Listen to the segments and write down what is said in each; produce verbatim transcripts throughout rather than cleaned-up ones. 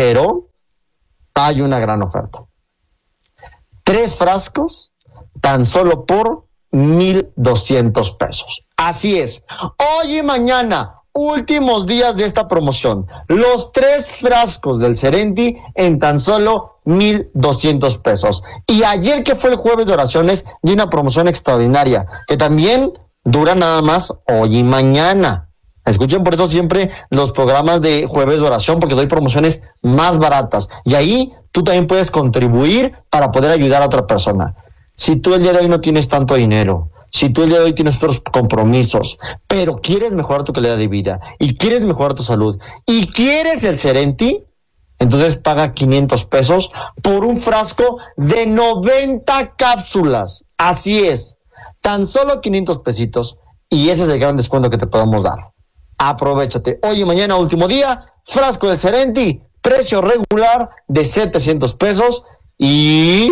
pero hay una gran oferta. Tres frascos, tan solo por mil doscientos pesos. Así es. Hoy y mañana, últimos días de esta promoción. Los tres frascos del Serenti en tan solo mil doscientos pesos. Y ayer, que fue el jueves de oraciones, di una promoción extraordinaria que también dura nada más hoy y mañana. Escuchen por eso siempre los programas de jueves de oración, porque doy promociones más baratas. Y ahí tú también puedes contribuir para poder ayudar a otra persona. Si tú el día de hoy no tienes tanto dinero, si tú el día de hoy tienes otros compromisos, pero quieres mejorar tu calidad de vida y quieres mejorar tu salud y quieres el Serenti, entonces paga quinientos pesos por un frasco de noventa cápsulas. Así es, tan solo quinientos pesitos, y ese es el gran descuento que te podemos dar. Aprovechate. Hoy y mañana, último día, frasco del Serenti, precio regular de setecientos pesos, y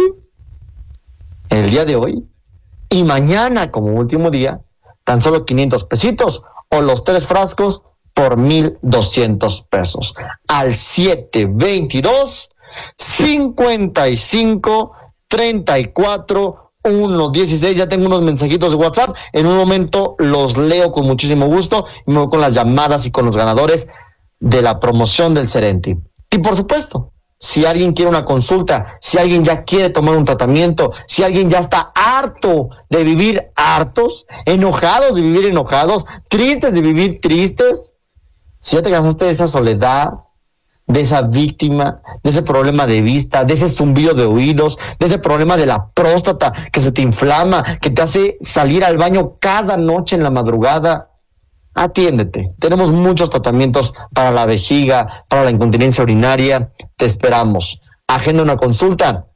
el día de hoy y mañana como último día, tan solo quinientos pesitos, o los tres frascos por mil doscientos pesos. Al siete veintidós, cincuenta y cinco, treinta y cuatro, uno dieciséis. Ya tengo unos mensajitos de WhatsApp. En un momento los leo con muchísimo gusto y me voy con las llamadas y con los ganadores de la promoción del Serenti. Y por supuesto, si alguien quiere una consulta, si alguien ya quiere tomar un tratamiento, si alguien ya está harto de vivir hartos, enojados de vivir enojados, tristes de vivir tristes, si ya te cansaste de esa soledad, de esa víctima, de ese problema de vista, de ese zumbido de oídos, de ese problema de la próstata que se te inflama, que te hace salir al baño cada noche en la madrugada, atiéndete. Tenemos muchos tratamientos para la vejiga, para la incontinencia urinaria. Te esperamos. Agenda una consulta,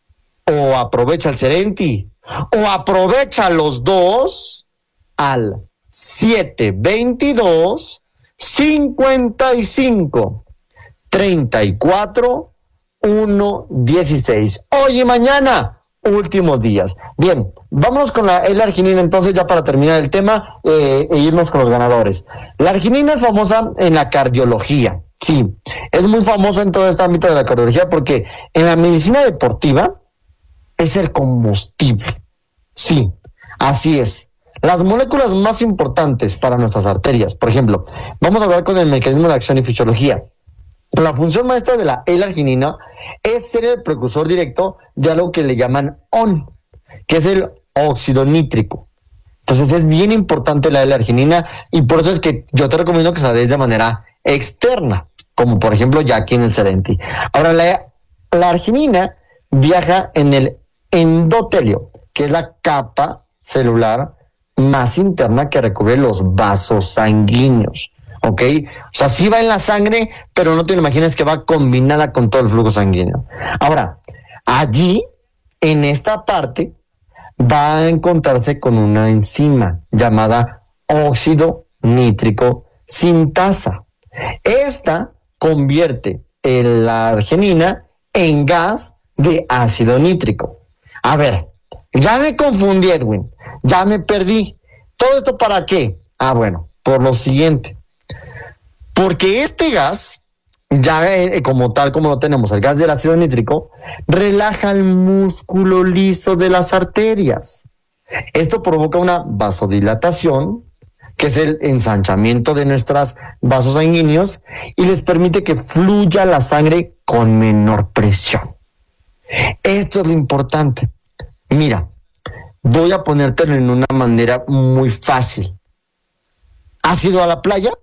o aprovecha el Serenti, o aprovecha los dos al siete veintidós, cincuenta y cinco, treinta y cuatro, uno dieciséis. Hoy y mañana, últimos días. Bien, vámonos con la L-arginina entonces, ya para terminar el tema eh, e irnos con los ganadores. La arginina es famosa en la cardiología, sí, es muy famosa en todo este ámbito de la cardiología, porque en la medicina deportiva es el combustible, sí, así es. Las moléculas más importantes para nuestras arterias, por ejemplo, vamos a hablar con el mecanismo de acción y fisiología. La función maestra de la L-arginina es ser el precursor directo de algo que le llaman O N, que es el óxido nítrico. Entonces es bien importante la L-arginina, y por eso es que yo te recomiendo que se la des de manera externa, como por ejemplo ya aquí en el Serenti. Ahora, la, la arginina viaja en el endotelio, que es la capa celular más interna que recubre los vasos sanguíneos. ¿Ok? O sea, sí va en la sangre, pero no te lo imaginas que va combinada con todo el flujo sanguíneo. Ahora, allí, en esta parte, va a encontrarse con una enzima llamada óxido nítrico sintasa. Esta convierte la arginina en gas de ácido nítrico. A ver, ya me confundí, Edwin, ya me perdí. ¿Todo esto para qué? Ah, bueno, por lo siguiente. Porque este gas, ya eh, como tal como lo tenemos, el gas del ácido nítrico, relaja el músculo liso de las arterias. Esto provoca una vasodilatación, que es el ensanchamiento de nuestros vasos sanguíneos, y les permite que fluya la sangre con menor presión. Esto es lo importante. Mira, voy a ponértelo en una manera muy fácil. ¿Has ido a la playa?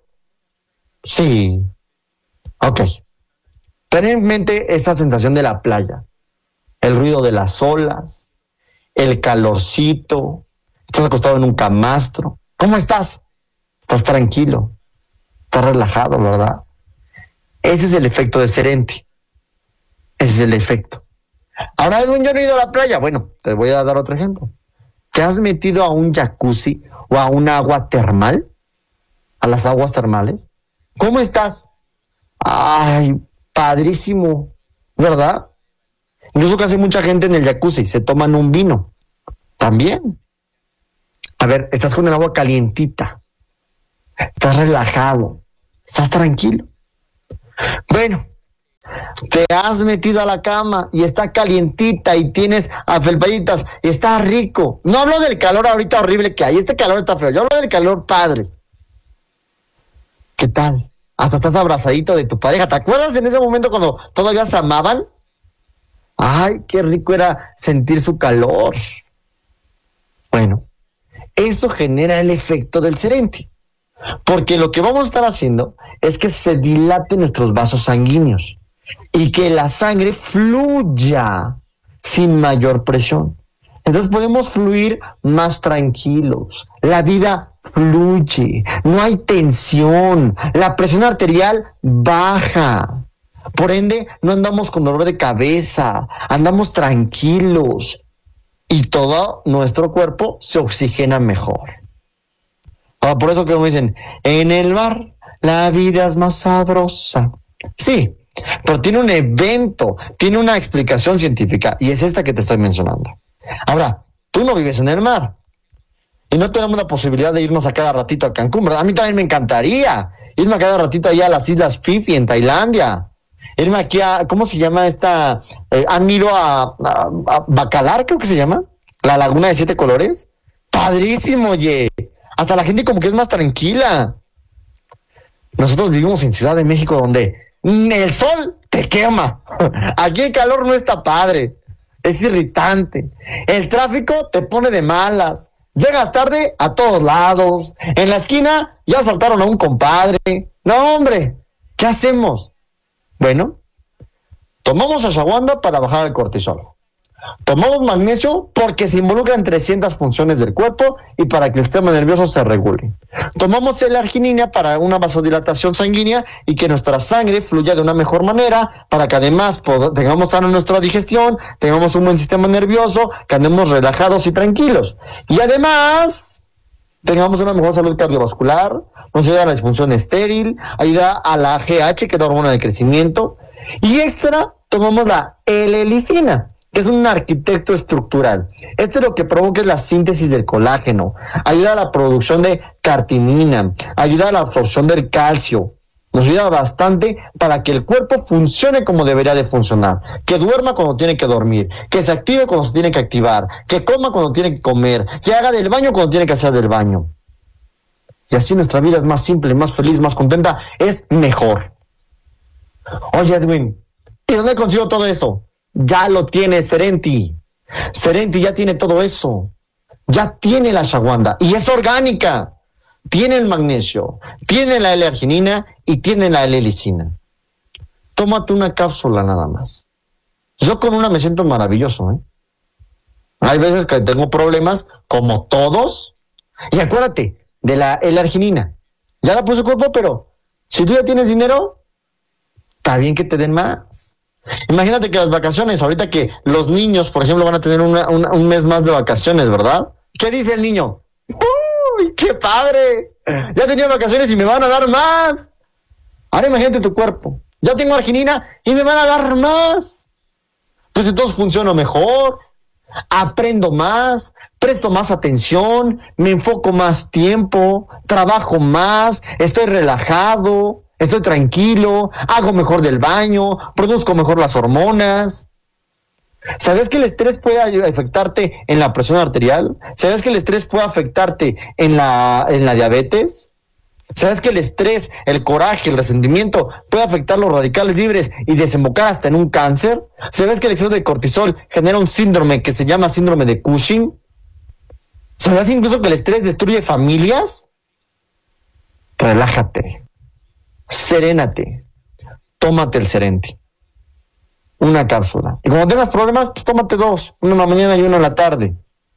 Sí. Ok. Ten en mente esa sensación de la playa. El ruido de las olas, el calorcito, estás acostado en un camastro. ¿Cómo estás? Estás tranquilo, estás relajado, ¿verdad? Ese es el efecto de Serenti. Ese es el efecto. Ahora, Edwin, yo no he ido a la playa. Bueno, te voy a dar otro ejemplo. ¿Te has metido a un jacuzzi o a un agua termal? ¿A las aguas termales? ¿Cómo estás? Ay, padrísimo, ¿verdad? Incluso que hace mucha gente en el jacuzzi, se toman un vino. También. A ver, estás con el agua calientita. Estás relajado. Estás tranquilo. Bueno, te has metido a la cama y está calientita y tienes afelpaditas y está rico. No hablo del calor ahorita horrible que hay, este calor está feo, yo hablo del calor padre. ¿Qué tal? Hasta estás abrazadito de tu pareja. ¿Te acuerdas en ese momento cuando todavía se amaban? Ay, qué rico era sentir su calor. Bueno, eso genera el efecto del Serenti. Porque lo que vamos a estar haciendo es que se dilaten nuestros vasos sanguíneos y que la sangre fluya sin mayor presión. Entonces podemos fluir más tranquilos. La vida fluye, no hay tensión, la presión arterial baja. Por ende, no andamos con dolor de cabeza, andamos tranquilos y todo nuestro cuerpo se oxigena mejor. Ahora, por eso que me dicen, en el mar la vida es más sabrosa. Sí, pero tiene un evento, tiene una explicación científica y es esta que te estoy mencionando. Ahora, tú no vives en el mar y no tenemos la posibilidad de irnos a cada ratito a Cancún, ¿verdad? A mí también me encantaría irme a cada ratito allá a las Islas Fifi en Tailandia. Irme aquí a, ¿cómo se llama esta? Eh, ¿Han ido a, a, a Bacalar, creo que se llama? La Laguna de Siete Colores. Padrísimo, oye. Hasta la gente como que es más tranquila. Nosotros vivimos en Ciudad de México donde el sol te quema. Aquí el calor no está padre. Es irritante. El tráfico te pone de malas. Llegas tarde a todos lados. En la esquina ya saltaron a un compadre. No, hombre, ¿qué hacemos? Bueno, tomamos ashwagandha para bajar el cortisol. Tomamos magnesio porque se involucran trescientas funciones del cuerpo y para que el sistema nervioso se regule. Tomamos L-arginina para una vasodilatación sanguínea y que nuestra sangre fluya de una mejor manera, para que además tengamos sana nuestra digestión, tengamos un buen sistema nervioso, que andemos relajados y tranquilos. Y además tengamos una mejor salud cardiovascular, nos ayuda a la disfunción estéril, ayuda a la G H, que es la hormona del crecimiento, y extra tomamos la L-lisina, que es un arquitecto estructural. Este lo que provoca es la síntesis del colágeno, ayuda a la producción de cartinina, ayuda a la absorción del calcio, nos ayuda bastante para que el cuerpo funcione como debería de funcionar, que duerma cuando tiene que dormir, que se active cuando se tiene que activar, que coma cuando tiene que comer, que haga del baño cuando tiene que hacer del baño. Y así nuestra vida es más simple, más feliz, más contenta, es mejor. Oye, Edwin, ¿y dónde consigo todo eso? Ya lo tiene Serenti. Serenti ya tiene todo eso. Ya tiene la ashwagandha y es orgánica. Tiene el magnesio, tiene la L-arginina y tiene la L-lisina. Tómate una cápsula nada más. Yo con una me siento maravilloso, ¿eh? Hay veces que tengo problemas, como todos. Y acuérdate de la L-arginina. Ya la puso el cuerpo, pero si tú ya tienes dinero, está bien que te den más. Imagínate que las vacaciones, ahorita que los niños, por ejemplo, van a tener una, una, un mes más de vacaciones, ¿verdad? ¿Qué dice el niño? ¡Uy, qué padre! Ya tenía vacaciones y me van a dar más. Ahora imagínate tu cuerpo. Ya tengo arginina y me van a dar más. Pues entonces funciono mejor, aprendo más, presto más atención, me enfoco más tiempo, trabajo más, estoy relajado, estoy tranquilo, hago mejor del baño, produzco mejor las hormonas. ¿Sabes que el estrés puede afectarte en la presión arterial? ¿Sabes que el estrés puede afectarte en la, en la diabetes? ¿Sabes que el estrés, el coraje, el resentimiento puede afectar los radicales libres y desembocar hasta en un cáncer? ¿Sabes que el exceso de cortisol genera un síndrome que se llama síndrome de Cushing? ¿Sabes incluso que el estrés destruye familias? Relájate. Serénate, tómate el Serenti, una cápsula. Y cuando tengas problemas, pues tómate dos, una en la mañana y una en la tarde.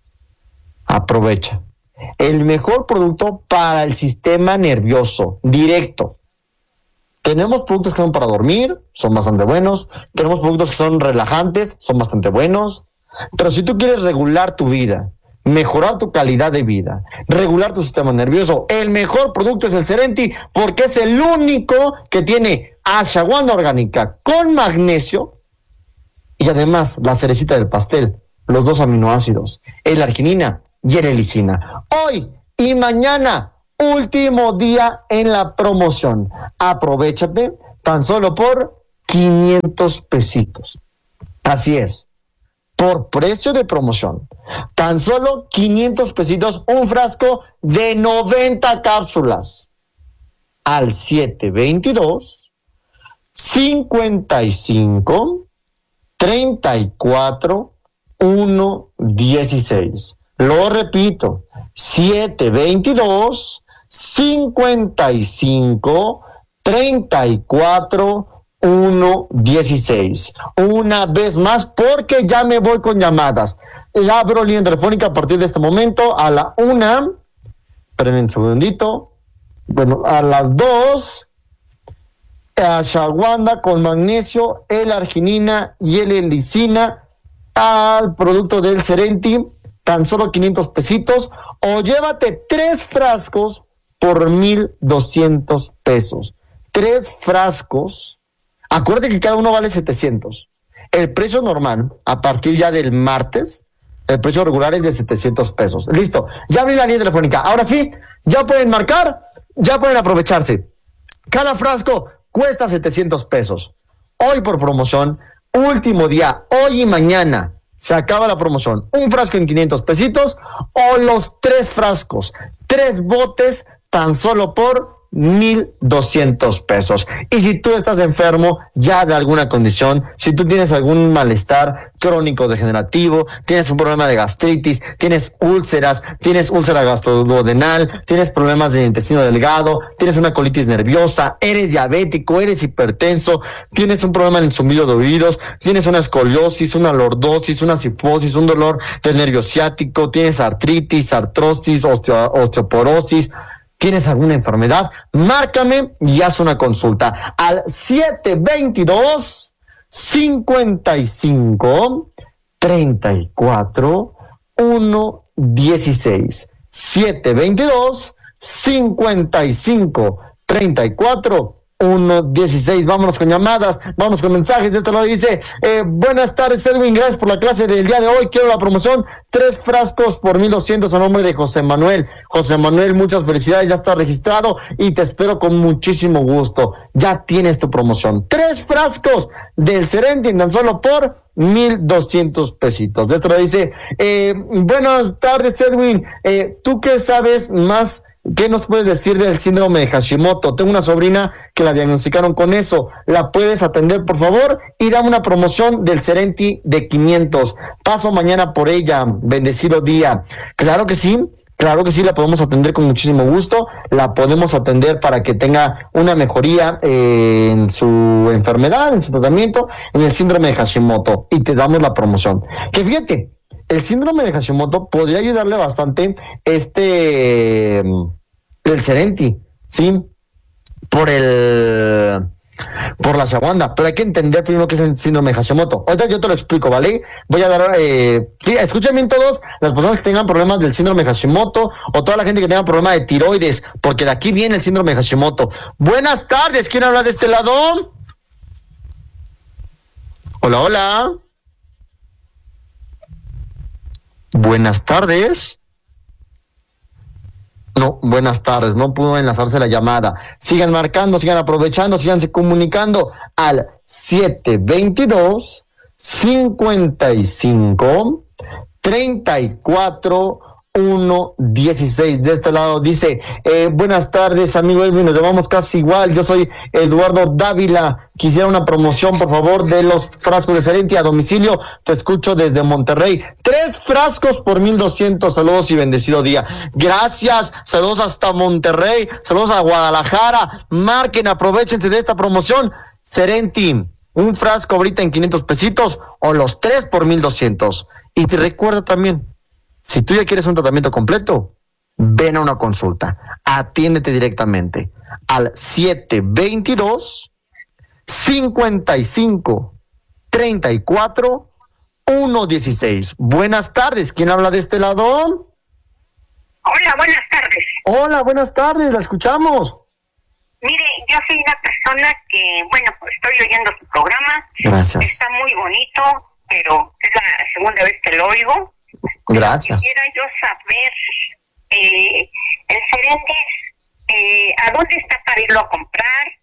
Aprovecha. El mejor producto para el sistema nervioso, directo. Tenemos productos que son para dormir, son bastante buenos. Tenemos productos que son relajantes, son bastante buenos. Pero si tú quieres regular tu vida, mejorar tu calidad de vida, regular tu sistema nervioso, el mejor producto es el Serenti, porque es el único que tiene ashwagandha orgánica con magnesio y además la cerecita del pastel, los dos aminoácidos, L-arginina y L-lisina. Hoy y mañana, último día en la promoción. Aprovechate tan solo por quinientos pesitos. Así es. Por precio de promoción. Tan solo quinientos pesitos, un frasco de noventa cápsulas. Al siete veintidós, cincuenta y cinco, treinta y cuatro, uno dieciséis. Lo repito, siete veintidós, cincuenta y cinco, treinta y cuatro, uno dieciséis. Una vez más, porque ya me voy con llamadas. Abro línea telefónica a partir de este momento a la una. Esperen un segundito. Bueno, a las dos. Ashwagandha con magnesio, L-arginina y L-lisina al producto del Serenti, tan solo quinientos pesitos, o llévate tres frascos por mil doscientos pesos. Tres frascos. Acuérdate que cada uno vale setecientos. El precio normal, a partir ya del martes, el precio regular es de setecientos pesos. Listo, ya abrí la línea telefónica. Ahora sí, ya pueden marcar, ya pueden aprovecharse. Cada frasco cuesta setecientos pesos. Hoy por promoción, último día, hoy y mañana, se acaba la promoción. Un frasco en quinientos pesitos o los tres frascos, tres botes tan solo por mil doscientos pesos. Y si tú estás enfermo ya de alguna condición, si tú tienes algún malestar crónico degenerativo, tienes un problema de gastritis, tienes úlceras, tienes úlcera gastroduodenal, tienes problemas de intestino delgado, tienes una colitis nerviosa, eres diabético, eres hipertenso, tienes un problema en el zumbido de oídos, tienes una escoliosis, una lordosis, una cifosis, un dolor del nervio ciático, tienes artritis, artrosis, osteo, osteoporosis, ¿tienes alguna enfermedad? Márcame y haz una consulta al siete veintidós, cincuenta y cinco, treinta y cuatro, uno dieciséis. siete veintidós, cincuenta y cinco, treinta y cuatro, uno dieciséis. Vámonos con llamadas, vamos con mensajes. De este lado dice, eh, buenas tardes Edwin, gracias por la clase del día de hoy, quiero la promoción, tres frascos por mil doscientos a nombre de José Manuel. José Manuel, muchas felicidades, ya está registrado y te espero con muchísimo gusto. Ya tienes tu promoción, tres frascos del Serenti tan solo por mil doscientos pesitos. De esto lo dice, eh, buenas tardes Edwin, eh, ¿tú qué sabes más? ¿Qué nos puedes decir del síndrome de Hashimoto? Tengo una sobrina que la diagnosticaron con eso. ¿La puedes atender, por favor? Y dame una promoción del Serenti de quinientos. Paso mañana por ella. Bendecido día. Claro que sí. Claro que sí, la podemos atender con muchísimo gusto. La podemos atender para que tenga una mejoría eh, en su enfermedad, en su tratamiento, en el síndrome de Hashimoto. Y te damos la promoción. Que fíjate, el síndrome de Hashimoto podría ayudarle bastante este el Serenti, ¿sí? Por el por la ashwagandha, pero hay que entender primero qué es el síndrome de Hashimoto. Ahorita yo te lo explico, ¿vale? Voy a dar, eh, sí, escuchen bien todos, las personas que tengan problemas del síndrome de Hashimoto o toda la gente que tenga problemas de tiroides, porque de aquí viene el síndrome de Hashimoto. Buenas tardes, ¿quién habla de este lado? Hola, hola. Buenas tardes. No, buenas tardes, no pudo enlazarse la llamada. Sigan marcando, sigan aprovechando, síganse comunicando al siete veintidós, cincuenta y cinco, treinta y cuatro, uno dieciséis. De este lado dice, eh, buenas tardes amigo Edwin, nos llamamos casi igual, yo soy Eduardo Dávila, quisiera una promoción por favor de los frascos de Serenti a domicilio, te escucho desde Monterrey, tres frascos por mil doscientos, saludos y bendecido día. Gracias, saludos hasta Monterrey, saludos a Guadalajara, marquen, aprovechense de esta promoción. Serenti, un frasco ahorita en quinientos pesitos o los tres por mil doscientos. Y te recuerda también, si tú ya quieres un tratamiento completo, ven a una consulta. Atiéndete directamente al siete veintidós, cincuenta y cinco, treinta y cuatro, uno dieciséis. Buenas tardes. ¿Quién habla de este lado? Hola, buenas tardes. Hola, buenas tardes. La escuchamos. Mire, yo soy una persona que, bueno, pues estoy oyendo su programa. Gracias. Está muy bonito, pero es la segunda vez que lo oigo. Gracias. Quisiera yo saber, eh, el Serenti, eh, ¿a dónde está para irlo a comprar?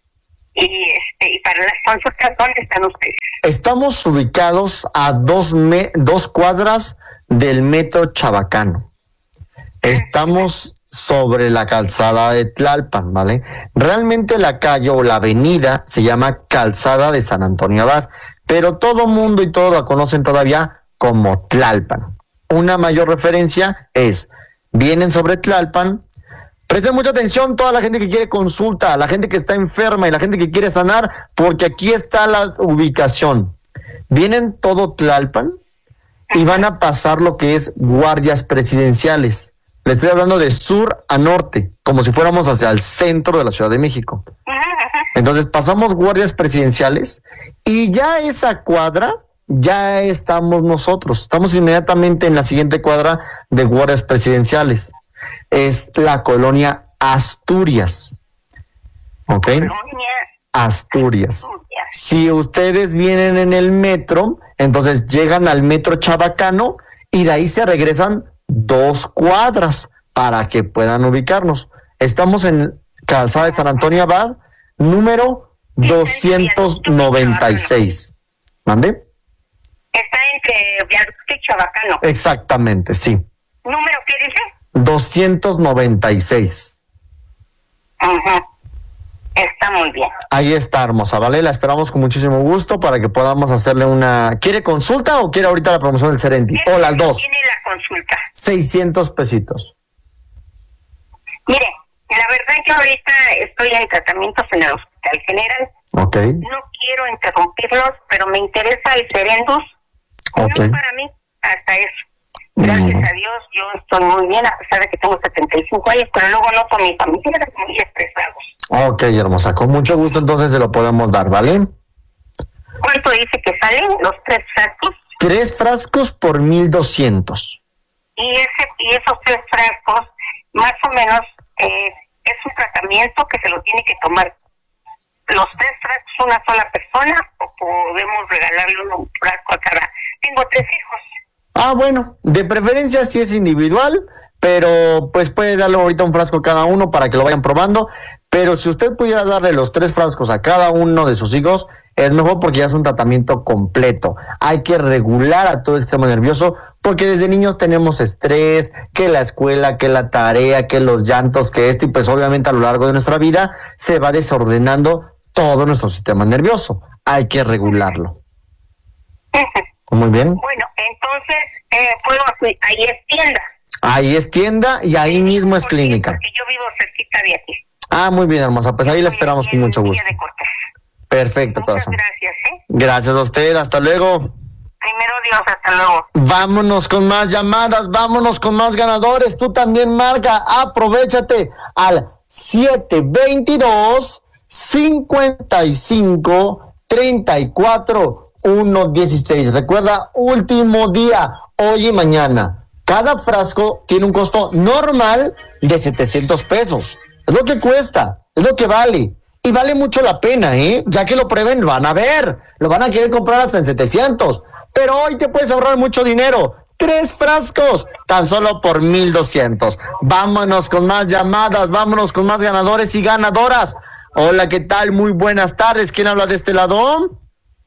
Y este y para las consultas, ¿dónde están ustedes? Estamos ubicados a dos, me, dos cuadras del metro Chabacano. Estamos sobre la calzada de Tlalpan, ¿vale? Realmente la calle o la avenida se llama Calzada de San Antonio Abad, pero todo mundo y todos la conocen todavía como Tlalpan. Una mayor referencia es, vienen sobre Tlalpan. Presten mucha atención toda la gente que quiere consulta, la gente que está enferma y la gente que quiere sanar, porque aquí está la ubicación. Vienen todo Tlalpan y van a pasar lo que es guardias presidenciales. Le estoy hablando de sur a norte, como si fuéramos hacia el centro de la Ciudad de México. Entonces pasamos guardias presidenciales y ya esa cuadra, ya estamos nosotros. Estamos inmediatamente en la siguiente cuadra de guardias presidenciales. Es la colonia Asturias. ¿Ok? Colonia Asturias. Asturias. Si ustedes vienen en el metro, entonces llegan al metro Chabacano y de ahí se regresan dos cuadras para que puedan ubicarnos. Estamos en Calzada de San Antonio Abad, número doscientos noventa y seis. ¿Mande? Está entre Viaducto y Chabacano. Exactamente, sí. ¿Número qué dice? doscientos noventa y seis. Ajá. Está muy bien. Ahí está, hermosa, ¿vale? La esperamos con muchísimo gusto para que podamos hacerle una... ¿Quiere consulta o quiere ahorita la promoción del Serenti? O las dos. Tiene la consulta. seiscientos pesitos. Mire, la verdad yo ahorita estoy en tratamientos en el Hospital General. Ok. No quiero interrumpirlos, pero me interesa el Serendus. Ok. No para mí, hasta eso. Gracias Mm. a Dios, yo estoy muy bien, a pesar de que tengo setenta y cinco años, pero luego noto a mi familia muy estresados. Ok, hermosa. Con mucho gusto entonces se lo podemos dar, ¿vale? ¿Cuánto dice que salen los tres frascos? Tres frascos por mil doscientos. Y ese y esos tres frascos, más o menos, eh, es un tratamiento que se lo tiene que tomar los tres frascos una sola persona, o podemos regalarle un frasco a cada. Tengo tres hijos. Ah, bueno, de preferencia sí es individual, pero pues puede darle ahorita un frasco a cada uno para que lo vayan probando. Pero si usted pudiera darle los tres frascos a cada uno de sus hijos, es mejor porque ya es un tratamiento completo. Hay que regular a todo el sistema nervioso porque desde niños tenemos estrés, que la escuela, que la tarea, que los llantos, que esto, y pues obviamente a lo largo de nuestra vida se va desordenando todo nuestro sistema nervioso. Hay que regularlo. Muy bien. Bueno, entonces, eh, puedo, ahí es tienda. Ahí es tienda y ahí mismo es clínica. Porque yo vivo cerquita de aquí. Ah, muy bien, hermosa. Pues ahí la esperamos con En mucho Villa gusto. de Cortés. Perfecto, Muchas corazón. gracias, ¿eh? Gracias a usted. Hasta luego. Primero Dios, hasta luego. Vámonos con más llamadas, vámonos con más ganadores. Tú también marca, aprovechate al siete veintidós, cincuenta y cinco, treinta y cuatro, ciento dieciséis. Recuerda, último día, hoy y mañana. Cada frasco tiene un costo normal de setecientos pesos. Es lo que cuesta, es lo que vale. Y vale mucho la pena, ¿eh? Ya que lo prueben, van a ver. Lo van a querer comprar hasta en setecientos. Pero hoy te puedes ahorrar mucho dinero. Tres frascos, tan solo por mil doscientos. Vámonos con más llamadas, vámonos con más ganadores y ganadoras. Hola, ¿qué tal? Muy buenas tardes. ¿Quién habla de este lado?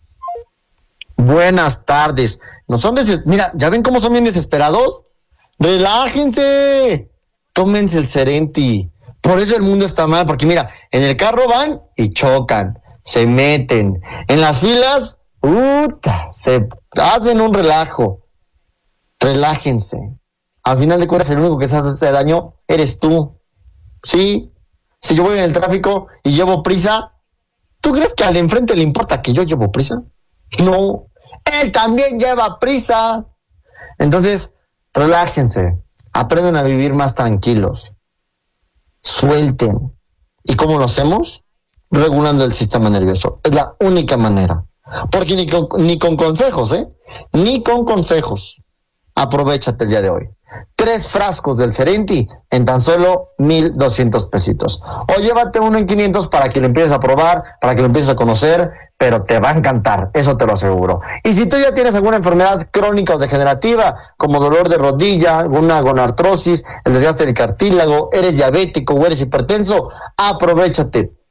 Buenas tardes. No son deses... Mira, ¿ya ven cómo son bien desesperados? Relájense. Tómense el Serenti. Por eso el mundo está mal, porque mira, en el carro van y chocan, se meten. En las filas, ¡uta! Se hacen un relajo. Relájense. Al final de cuentas, el único que se hace daño eres tú. ¿Sí? Si yo voy en el tráfico y llevo prisa, ¿tú crees que al de enfrente le importa que yo llevo prisa? No. Él también lleva prisa. Entonces, relájense. Aprendan a vivir más tranquilos. Suelten. ¿Y cómo lo hacemos? Regulando el sistema nervioso. Es la única manera. Porque ni con, ni con consejos, ¿eh? Ni con consejos. Aprovéchate el día de hoy. Tres frascos del Serenti en tan solo mil doscientos pesitos. O llévate uno en quinientos para que lo empieces a probar, para que lo empieces a conocer, pero te va a encantar, eso te lo aseguro. Y si tú ya tienes alguna enfermedad crónica o degenerativa, como dolor de rodilla, alguna gonartrosis, el desgaste del cartílago, eres diabético o eres hipertenso, aprovéchate.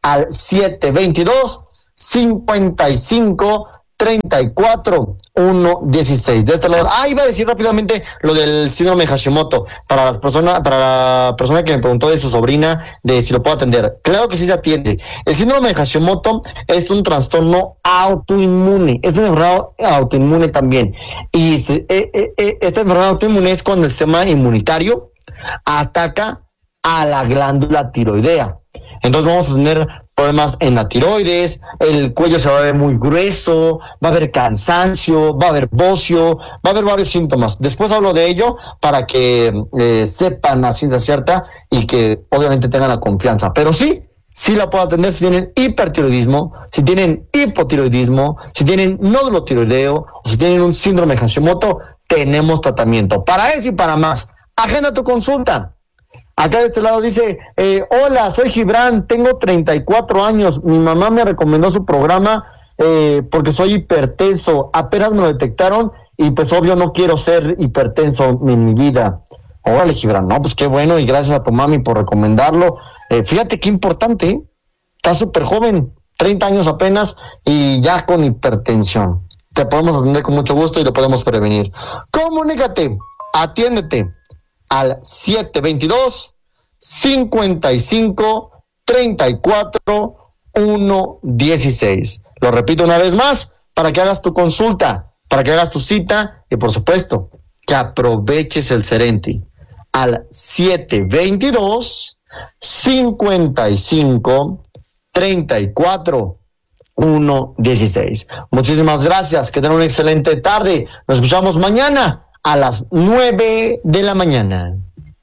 al siete veintidós, cincuenta y cinco, treinta y cuatro, uno dieciséis. De este lado, ah, iba a decir rápidamente lo del síndrome de Hashimoto para las personas, para la persona que me preguntó de su sobrina, de si lo puedo atender. Claro que sí se atiende. El síndrome de Hashimoto es un trastorno autoinmune, es una enfermedad autoinmune también. Y se, eh, eh, eh, esta enfermedad autoinmune es cuando el sistema inmunitario ataca a la glándula tiroidea. Entonces vamos a tener problemas en la tiroides, el cuello se va a ver muy grueso, va a haber cansancio, va a haber bocio, va a haber varios síntomas. Después hablo de ello para que eh, sepan a ciencia cierta y que obviamente tengan la confianza. Pero sí, sí la puedo atender si tienen hipertiroidismo, si tienen hipotiroidismo, si tienen nódulo tiroideo o si tienen un síndrome de Hashimoto, tenemos tratamiento. Para eso y para más, agenda tu consulta. Acá de este lado dice, eh, hola, soy Gibran, tengo treinta y cuatro años, mi mamá me recomendó su programa eh, porque soy hipertenso, apenas me lo detectaron y pues obvio no quiero ser hipertenso en mi vida. Órale, Gibran, no, pues qué bueno y gracias a tu mami por recomendarlo. Eh, fíjate qué importante, ¿eh? Está súper joven, treinta años apenas y ya con hipertensión. Te podemos atender con mucho gusto y lo podemos prevenir. Comunícate, atiéndete al siete veintidós, cincuenta y cinco, treinta y cuatro, uno dieciséis. Lo repito una vez más, para que hagas tu consulta, para que hagas tu cita y por supuesto, que aproveches el Serenti al siete veintidós, cincuenta y cinco, treinta y cuatro, uno dieciséis. Muchísimas gracias, que tengan una excelente tarde. Nos escuchamos mañana a las nueve de la mañana.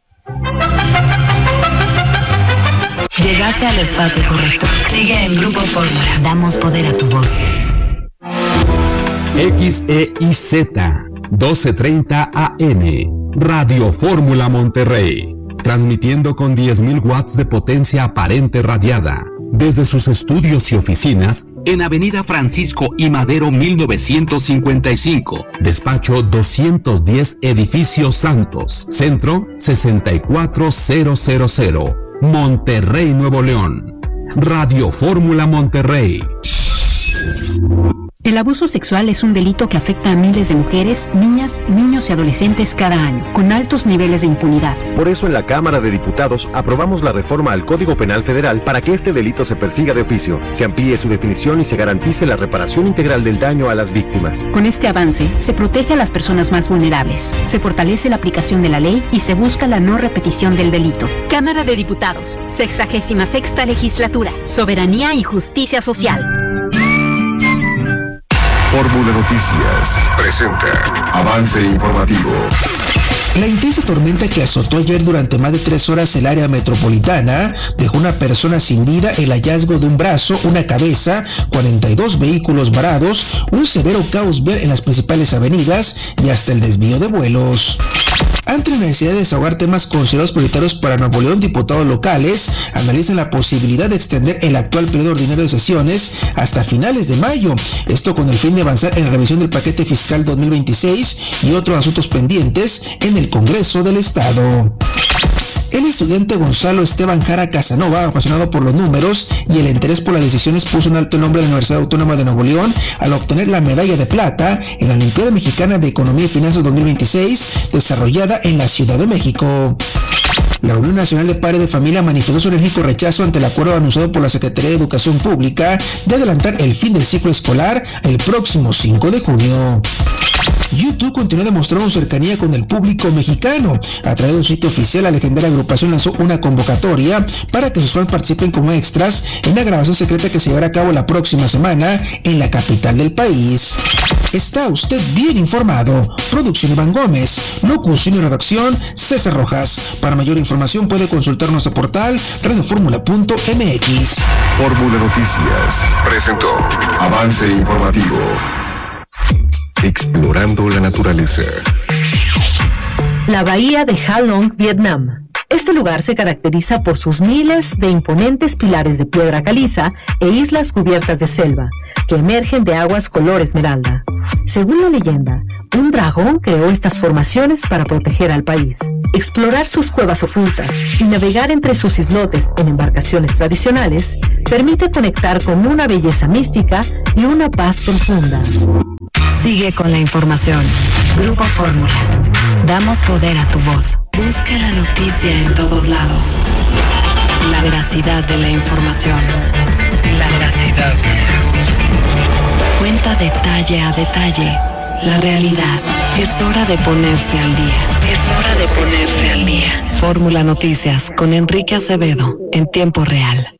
Llegaste al espacio correcto. Sigue en Grupo Fórmula. Damos poder a tu voz. X E I Z doce treinta A M Radio Fórmula Monterrey, transmitiendo con diez mil watts de potencia aparente radiada desde sus estudios y oficinas en Avenida Francisco I. Madero mil novecientos cincuenta y cinco, despacho doscientos diez, Edificio Santos, Centro sesenta y cuatro mil, Monterrey, Nuevo León. Radio Fórmula Monterrey. El abuso sexual es un delito que afecta a miles de mujeres, niñas, niños y adolescentes cada año, con altos niveles de impunidad. Por eso en la Cámara de Diputados aprobamos la reforma al Código Penal Federal para que este delito se persiga de oficio, se amplíe su definición y se garantice la reparación integral del daño a las víctimas. Con este avance, se protege a las personas más vulnerables, se fortalece la aplicación de la ley y se busca la no repetición del delito. Cámara de Diputados, sexagésima sexta legislatura, soberanía y justicia social. Fórmula Noticias presenta Avance Informativo. La intensa tormenta que azotó ayer durante más de tres horas el área metropolitana dejó una persona sin vida, el hallazgo de un brazo, una cabeza, cuarenta y dos vehículos varados, un severo caos vial en las principales avenidas y hasta el desvío de vuelos. Ante la necesidad de desahogar temas considerados prioritarios para Nuevo León, diputados locales analizan la posibilidad de extender el actual periodo ordinario de sesiones hasta finales de mayo. Esto con el fin de avanzar en la revisión del paquete fiscal dos mil veintiséis y otros asuntos pendientes en el Congreso del Estado. El estudiante Gonzalo Esteban Jara Casanova, apasionado por los números y el interés por las decisiones, puso un alto nombre a la Universidad Autónoma de Nuevo León al obtener la medalla de plata en la Olimpiada Mexicana de Economía y Finanzas dos mil veintiséis, desarrollada en la Ciudad de México. La Unión Nacional de Padres de Familia manifestó su enérgico rechazo ante el acuerdo anunciado por la Secretaría de Educación Pública de adelantar el fin del ciclo escolar el próximo cinco de junio. YouTube continúa demostrando cercanía con el público mexicano. A través de su sitio oficial, la legendaria agrupación lanzó una convocatoria para que sus fans participen como extras en una grabación secreta que se llevará a cabo la próxima semana en la capital del país. Está usted bien informado. Producción Iván Gómez, locución y redacción César Rojas. Para mayor información puede consultar nuestro portal radioformula punto m x. Fórmula Noticias presentó Avance Informativo. Explorando la naturaleza. La bahía de Ha Long, Vietnam. Este lugar se caracteriza por sus miles de imponentes pilares de piedra caliza e islas cubiertas de selva, que emergen de aguas color esmeralda. Según la leyenda, un dragón creó estas formaciones para proteger al país. Explorar sus cuevas ocultas y navegar entre sus islotes en embarcaciones tradicionales permite conectar con una belleza mística y una paz profunda. Sigue con la información. Grupo Fórmula. Damos poder a tu voz. Busca la noticia en todos lados. La veracidad de la información. La veracidad. Cuenta detalle a detalle la realidad. Es hora de ponerse al día. Es hora de ponerse al día. Fórmula Noticias con Enrique Acevedo en tiempo real.